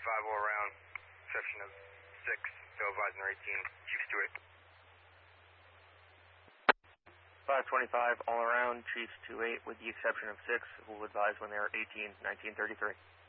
525 all around, exception of 6, so advising 18, Chiefs 28. 525 all around, Chiefs 28 with the exception of 6, who will advise when they are 18, 1933.